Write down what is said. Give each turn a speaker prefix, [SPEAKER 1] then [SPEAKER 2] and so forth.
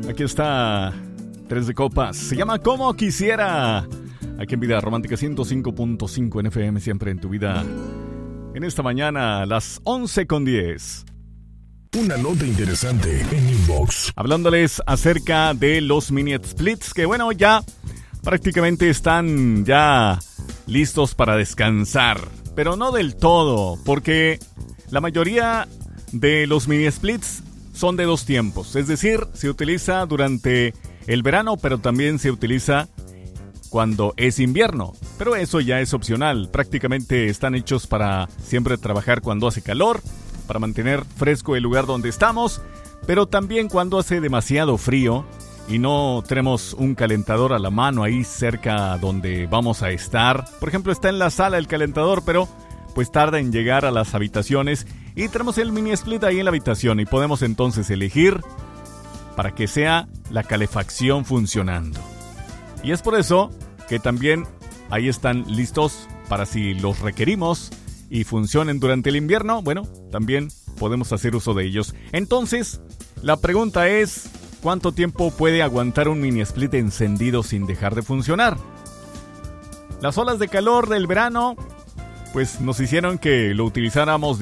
[SPEAKER 1] Aquí está Tres de Copas. Se llama Como Quisiera. Aquí en Vida Romántica 105.5 en FM, siempre en tu vida. En esta mañana, a las 11:10.
[SPEAKER 2] Una nota interesante en Inbox.
[SPEAKER 1] Hablándoles acerca de los mini splits, que bueno, ya prácticamente están ya listos para descansar. Pero no del todo, porque la mayoría de los mini splits son de dos tiempos. Es decir, se utiliza durante el verano, pero también se utiliza cuando es invierno. Pero eso ya es opcional. Prácticamente están hechos para siempre trabajar cuando hace calor, para mantener fresco el lugar donde estamos, pero también cuando hace demasiado frío y no tenemos un calentador a la mano ahí cerca donde vamos a estar. Por ejemplo, está en la sala el calentador, pero pues tarda en llegar a las habitaciones y tenemos el mini split ahí en la habitación y podemos entonces elegir para que sea la calefacción funcionando. Y es por eso que también ahí están listos para si los requerimos y funcionen durante el invierno. Bueno, también podemos hacer uso de ellos. Entonces, la pregunta es, ¿cuánto tiempo puede aguantar un mini split encendido sin dejar de funcionar? Las olas de calor del verano pues nos hicieron que lo utilizáramos